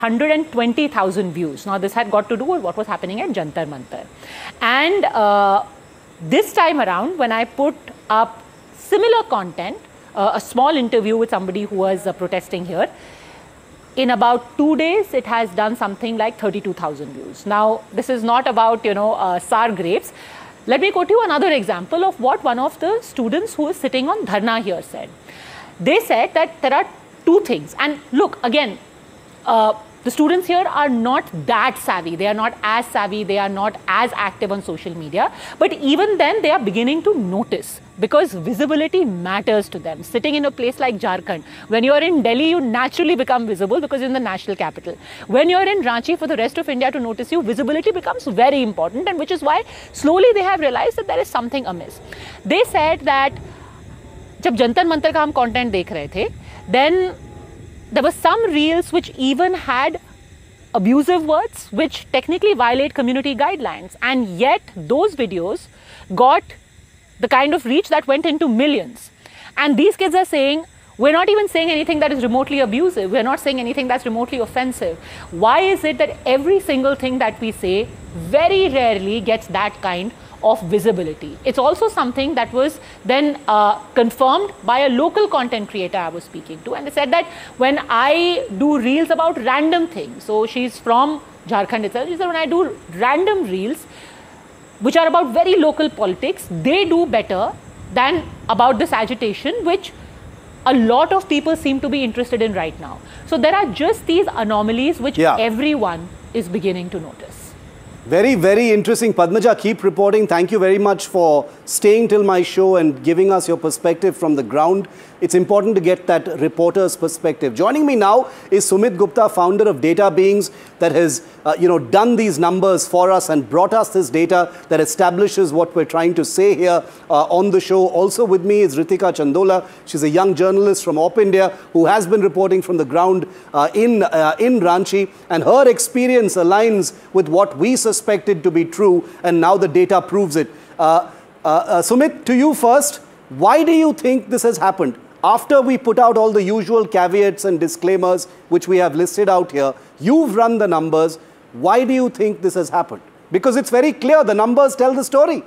120,000 views. Now, this had got to do with what was happening at Jantar Mantar. And this time around, when I put up similar content, a small interview with somebody who was protesting here, in about 2 days, it has done something like 32,000 views. Now, this is not about, sour grapes. Let me quote you another example of what one of the students who is sitting on dharna here said. They said that there are two things. And look, again, the students here are not that savvy. They are not as savvy. They are not as active on social media. But even then, they are beginning to notice because visibility matters to them. Sitting in a place like Jharkhand, when you are in Delhi, you naturally become visible because you're in the national capital. When you're in Ranchi, for the rest of India to notice you, visibility becomes very important, and which is why slowly they have realized that there is something amiss. They said that जब जंतर मंतर का हम content देख रहे थे, then there were some reels which even had abusive words which technically violate community guidelines, and yet those videos got the kind of reach that went into millions. And these kids are saying, we're not even saying anything that is remotely abusive, we're not saying anything that's remotely offensive. Why is it that every single thing that we say very rarely gets that kind of visibility? It's also something that was then confirmed by a local content creator I was speaking to, and they said that when I do reels about random things, so she's from Jharkhand itself, she said when I do random reels which are about very local politics, they do better than about this agitation which a lot of people seem to be interested in right now. So there are just these anomalies which everyone is beginning to notice. Very, very interesting. Padmaja, keep reporting. Thank you very much for staying till my show and giving us your perspective from the ground. It's important to get that reporter's perspective. Joining me now is Sumit Gupta, founder of Data Beings, that has done these numbers for us and brought us this data that establishes what we're trying to say here on the show. Also with me is Ritika Chandola. She's a young journalist from Op India who has been reporting from the ground in Ranchi, and her experience aligns with what we suspected to be true, and now the data proves it. Sumit, to you first. Why do you think this has happened? After we put out all the usual caveats and disclaimers, which we have listed out here, you've run the numbers. Why do you think this has happened? Because it's very clear, the numbers tell the story.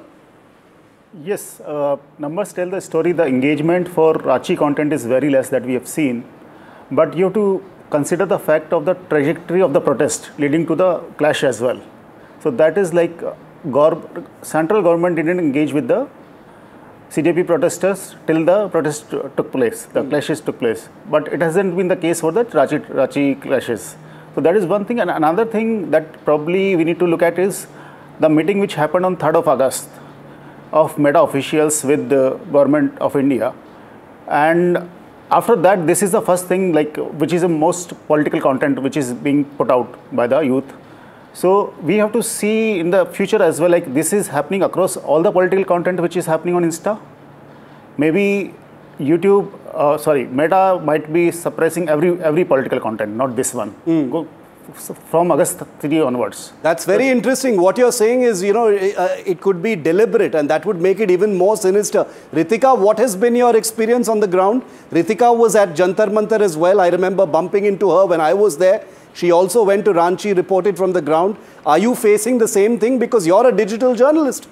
Yes, numbers tell the story. The engagement for Ranchi content is very less that we have seen. But you have to consider the fact of the trajectory of the protest leading to the clash as well. So that is like central government didn't engage with the CJP protesters till the protest took place, the clashes took place. But it hasn't been the case for the Ranchi clashes. So that is one thing. And another thing that probably we need to look at is the meeting which happened on 3rd of August of Meta officials with the government of India. And after that, this is the first thing which is the most political content which is being put out by the youth. So we have to see in the future as well, this is happening across all the political content which is happening on Insta. Maybe Meta might be suppressing every political content, not this one. Go from August 3 onwards. That's very interesting. What you're saying is, it could be deliberate, and that would make it even more sinister. Ritika, what has been your experience on the ground? Ritika was at Jantar Mantar as well. I remember bumping into her when I was there. She also went to Ranchi, reported from the ground. Are you facing the same thing? Because you're a digital journalist.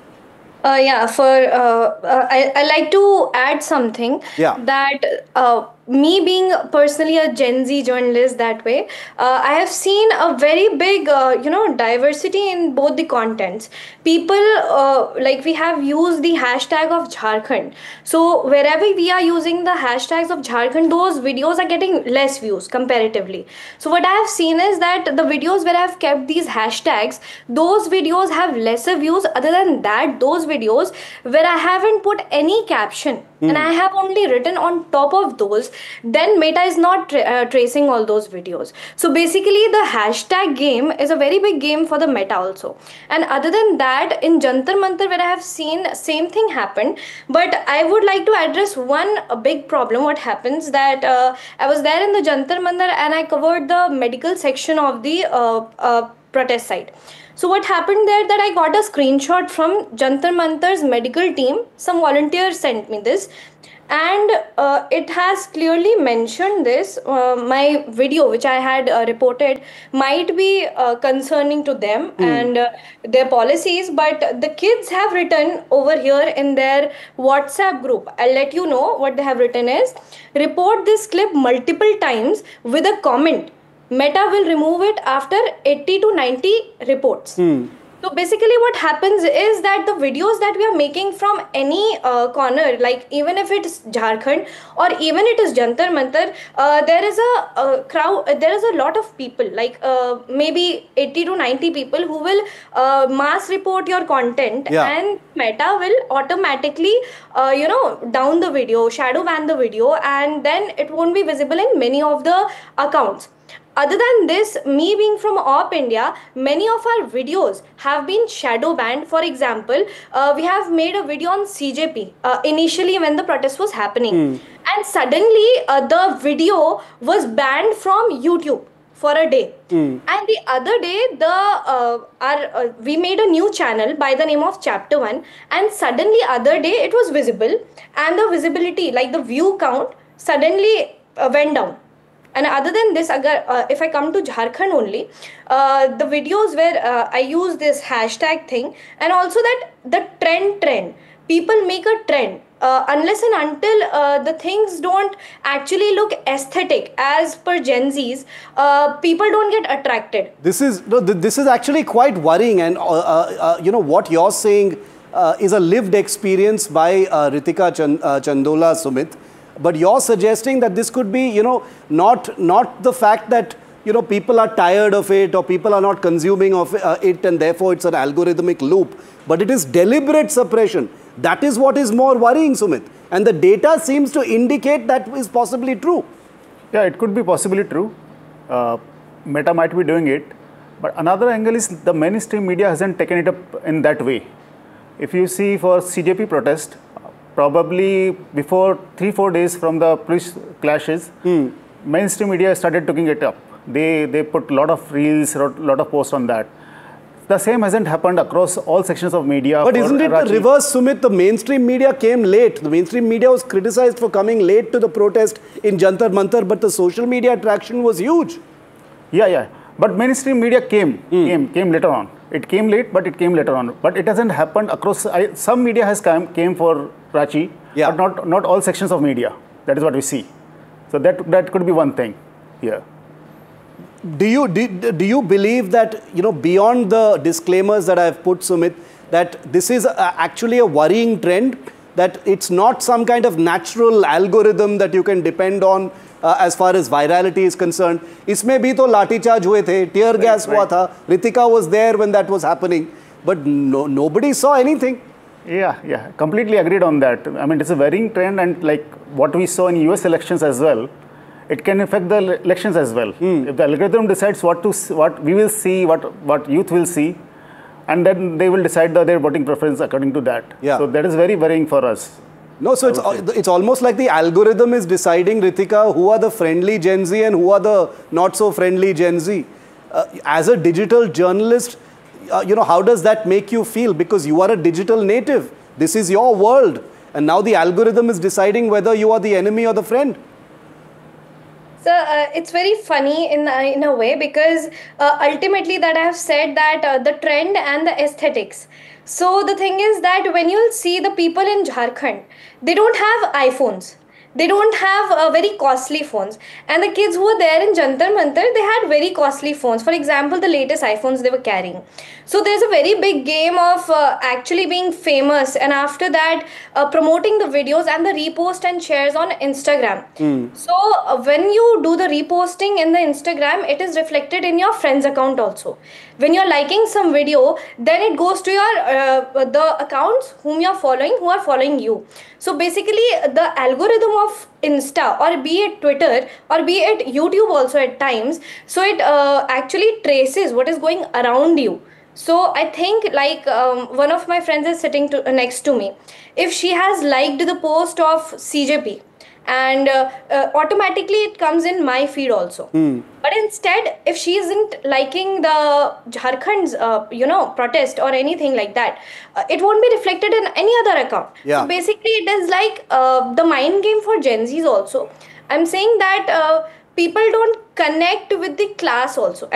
I like to add something that me being personally a Gen Z journalist that way, I have seen a very big, diversity in both the contents. People, we have used the hashtag of Jharkhand. So wherever we are using the hashtags of Jharkhand, those videos are getting less views comparatively. So what I have seen is that the videos where I have kept these hashtags, those videos have lesser views. Other than that, those videos where I haven't put any caption and I have only written on top of those, then Meta is not tracing all those videos. So basically the hashtag game is a very big game for the Meta also. And other than that, in Jantar Mantar where I have seen same thing happen, but I would like to address one big problem. What happens that I was there in the Jantar Mantar and I covered the medical section of the protest site. So what happened there that I got a screenshot from Jantar Mantar's medical team. Some volunteers sent me this. and it has clearly mentioned this. My video, which I had reported, might be concerning to them and their policies, but the kids have written over here in their WhatsApp group. I'll let you know what they have written is: report this clip multiple times with a comment. Meta will remove it after 80 to 90 reports. So basically what happens is that the videos that we are making from any corner, like even if it's Jharkhand or even it is Jantar Mantar, there is a crowd, there is a lot of people, like maybe 80 to 90 people who will mass report your content, and Meta will automatically, down the video, shadow ban the video, and then it won't be visible in many of the accounts. Other than this, me being from Op India, many of our videos have been shadow banned. For example, we have made a video on CJP initially when the protest was happening. And suddenly the video was banned from YouTube for a day. And the other day, we made a new channel by the name of Chapter 1. And suddenly other day it was visible. And the visibility, like the view count, suddenly went down. And other than this, if I come to Jharkhand only, the videos where I use this hashtag thing, and also that the trend, people make a trend. Unless and until the things don't actually look aesthetic as per Gen Zs, people don't get attracted. This is actually quite worrying, and what you're saying is a lived experience by Ritika Chandola, Sumit. But you're suggesting that this could be, not the fact that, people are tired of it or people are not consuming of it and therefore it's an algorithmic loop, but it is deliberate suppression. That is what is more worrying, Sumit. And the data seems to indicate that is possibly true. Yeah, it could be possibly true. Meta might be doing it. But another angle is the mainstream media hasn't taken it up in that way. If you see for CJP protest, probably before 3-4 days from the police clashes, mainstream media started taking it up. They put a lot of reels, a lot of posts on that. The same hasn't happened across all sections of media. But isn't it the reverse, Sumit? The mainstream media came late. The mainstream media was criticized for coming late to the protest in Jantar Mantar, but the social media attraction was huge. Yeah. But mainstream media came later on. It came late, but it came later on. But it hasn't happened across. Some media has came for Ranchi, but not all sections of media. That is what we see. So that could be one thing here. Do you believe that, beyond the disclaimers that I have put, Sumit, that this is actually a worrying trend, that it's not some kind of natural algorithm that you can depend on as far as virality is concerned? Isme bhi to lathi charge hue the, tear gas hua tha, Ritika was there when that was happening, but nobody saw anything. Yeah, completely agreed on that. I mean, it's a varying trend, and like what we saw in US elections as well, it can affect the elections as well. If the algorithm decides what we will see, what youth will see, and then they will decide their voting preference according to that. So that is very worrying for us. No, so it's almost like the algorithm is deciding, Ritika, who are the friendly Gen Z and who are the not so friendly Gen Z. As a digital journalist, how does that make you feel? Because you are a digital native. This is your world. And now the algorithm is deciding whether you are the enemy or the friend. So it's very funny in a way, because ultimately that I have said that the trend and the aesthetics. So the thing is that when you'll see the people in Jharkhand, they don't have iPhones. They don't have very costly phones. And the kids who were there in Jantar Mantar, they had very costly phones. For example, the latest iPhones they were carrying. So there's a very big game of actually being famous, and after that promoting the videos and the repost and shares on Instagram. So when you do the reposting in the Instagram, it is reflected in your friend's account also. When you're liking some video, then it goes to your the accounts whom you're following, who are following you. So basically the algorithm of Insta, or be it Twitter, or be it YouTube also at times, so it actually traces what is going around you. So I think like one of my friends is sitting next to me. If she has liked the post of CJP, and automatically it comes in my feed also. But instead, if she isn't liking the Jharkhand's protest or anything like that, it won't be reflected in any other account. Yeah. So basically it is like the mind game for Gen Zs also. I'm saying that people don't connect with the class also.